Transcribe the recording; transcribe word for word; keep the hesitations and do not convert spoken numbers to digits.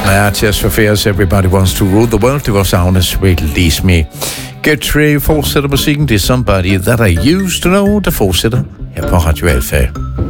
er Tears for Fears, Everybody Wants to Rule the World. Det var Savnes Release Me. Get fortsætter musikken. Det er Somebody That I Used to Know, der fortsætter her på Radio Alfa.